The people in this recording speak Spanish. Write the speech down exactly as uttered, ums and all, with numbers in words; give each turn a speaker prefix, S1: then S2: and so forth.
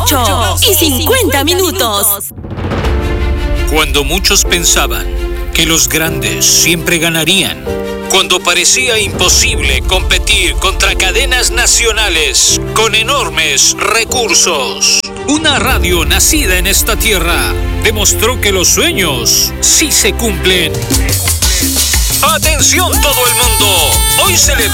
S1: ocho y cincuenta minutos.
S2: Cuando muchos pensaban que los grandes siempre ganarían, cuando parecía imposible competir contra cadenas nacionales con enormes recursos, una radio nacida en esta tierra demostró que los sueños sí se cumplen. ¡Atención todo el mundo! Hoy celebramos